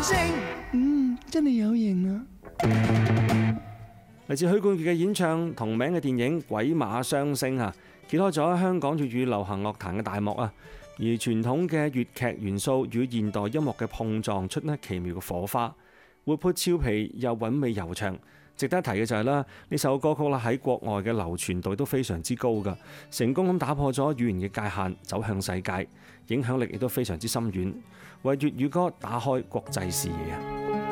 真係有型啊！嚟自許冠傑嘅演唱同名嘅電影《鬼馬雙星》揭開咗香港粵語流行樂壇嘅大幕啊！而傳統嘅粵劇元素與現代音樂嘅碰撞，出呢奇妙嘅火花，活潑俏皮又韻味悠長。值得一提嘅就係啦，呢首歌曲啦喺國外嘅流傳度都非常之高㗎，成功咁打破咗語言嘅界限，走向世界，影響力亦都非常之深遠，為粵語歌打開國際視野啊！